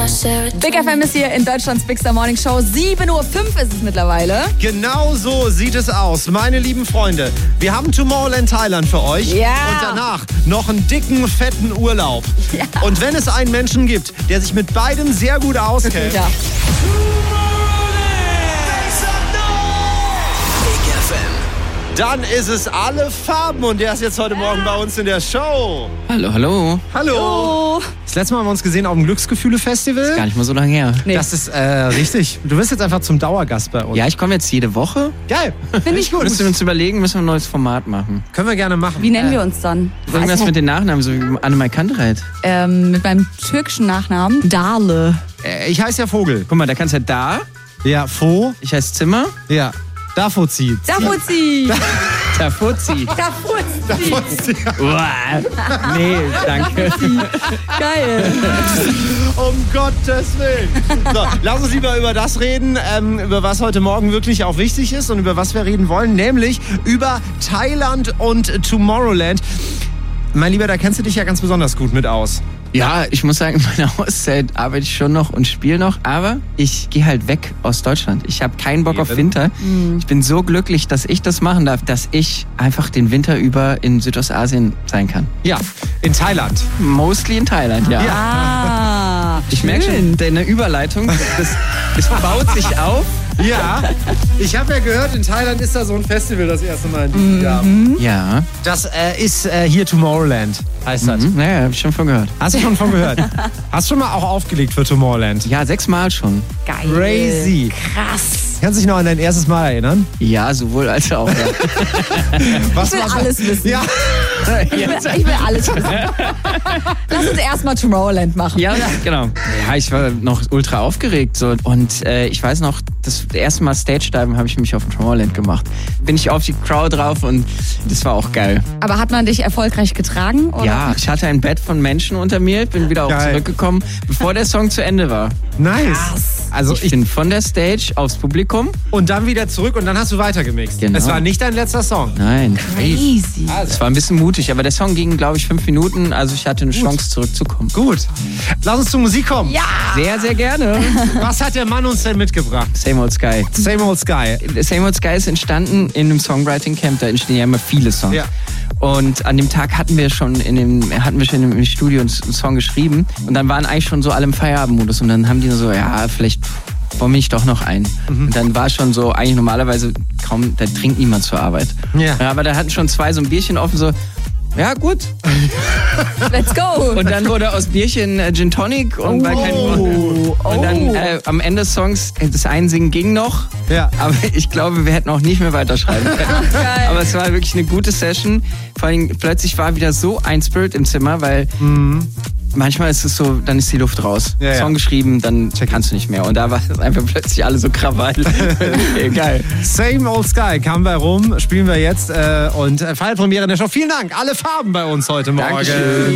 Big FM ist hier in Deutschlands Big Star Morning Show. 7:05 Uhr ist es mittlerweile. Genau so sieht es aus, meine lieben Freunde. Wir haben Tomorrowland Thailand für euch. Ja. Und danach noch einen dicken, fetten Urlaub. Ja. Und wenn es einen Menschen gibt, der sich mit beidem sehr gut auskennt... Ja. Dann ist es alle Farben und der ist jetzt heute Morgen bei uns in der Show. Hallo, hallo. Hallo. Das letzte Mal haben wir uns gesehen auf dem Glücksgefühle-Festival. Gar nicht mal so lange her. Nee. Das ist richtig. Du wirst jetzt einfach zum Dauergast bei uns. Ja, ich komme jetzt jede Woche. Geil. Finde ich gut. Müssen wir uns überlegen, müssen wir ein neues Format machen. Können wir gerne machen. Wie nennen wir uns dann? Irgendwas mit den Nachnamen, so wie Annemai Kantereit. Mit meinem türkischen Nachnamen Dale. Ich heiße ja Vogel. Guck mal, da kannst du ja da. Ja, Fo. Ich heiße Zimmer. Ja. Da Fuzzi. Da Fuzzi. Da Fuzzi. Da Fuzzi. Nee, danke. Geil. Um Gottes Willen. So, lass uns lieber über das reden, über was heute Morgen wirklich auch wichtig ist und über was wir reden wollen, nämlich über Thailand und Tomorrowland. Mein Lieber, da kennst du dich ja ganz besonders gut mit aus. Ja, ich muss sagen, in meiner Auszeit arbeite ich schon noch und spiele noch, aber ich gehe halt weg aus Deutschland. Ich habe keinen Bock auf Winter. Ich bin so glücklich, dass ich das machen darf, dass ich einfach den Winter über in Südostasien sein kann. Ja, in Thailand. Mostly in Thailand, ja. Ah. Ich merke schon, deine Überleitung, es baut sich auf. Ja, ich habe ja gehört, in Thailand ist da so ein Festival das erste Mal in diesem Jahr. Ja. Das ist hier Tomorrowland, heißt das. Naja, habe ich schon von gehört. Hast du schon von gehört? Hast du schon mal auch aufgelegt für Tomorrowland? Ja, 6 Mal schon. Geil. Crazy. Krass. Kannst du dich noch an dein erstes Mal erinnern? Ja, sowohl als auch. Ja. Was Ich will alles wissen. Ja. Ich will alles wissen. Lass uns erstmal Tomorrowland machen. Ja, genau. Ja, ich war noch ultra aufgeregt. So. Und ich weiß noch, das erste Mal Stage-Diven habe ich mich auf dem Tomorrowland gemacht. Bin ich auf die Crowd drauf und das war auch geil. Aber hat man dich erfolgreich getragen? Oder? Ja, ich hatte ein Bett von Menschen unter mir, bin wieder auch Geil. zurückgekommen, bevor der Song zu Ende war. Nice. Also Ich bin von der Stage aufs Publikum. und dann wieder zurück und dann hast du weitergemixt. Genau. Es war nicht dein letzter Song. Nein. Crazy. Es war ein bisschen mutig, aber der Song ging, glaube ich, 5 Minuten. Also ich hatte eine Chance, zurückzukommen. Gut. Lass uns zur Musik kommen. Ja. Sehr, sehr gerne. Was hat der Mann uns denn mitgebracht? Same Old Sky. Same Old Sky. Same Old Sky ist entstanden in einem Songwriting Camp. Da entstehen ja immer viele Songs. Ja. Und an dem Tag hatten wir schon im Studio einen Song geschrieben. Und dann waren eigentlich schon so alle im Feierabendmodus. Und dann haben die nur so, ja, vielleicht wollen wir nicht doch noch ein. Und dann war schon so, eigentlich normalerweise kaum, da trinkt niemand zur Arbeit. Ja. Aber da hatten schon 2 so ein Bierchen offen, so, ja gut. Let's go. Und dann wurde aus Bierchen Gin Tonic und war kein Und dann am Ende des Songs, das Einsingen ging noch, Ja. aber ich glaube, wir hätten auch nicht mehr weiterschreiben können. Geil. Aber es war wirklich eine gute Session. Vor allem plötzlich war wieder so ein Spirit im Zimmer, weil manchmal ist es so, dann ist die Luft raus. Ja, ja. Song geschrieben, dann kannst du nicht mehr. Und da war es einfach plötzlich alle so Krawall. Geil. Same Old Sky kam bei rum, spielen wir jetzt und Feierpremiere in der Show. Vielen Dank, alle Farben bei uns heute Morgen. Dankeschön.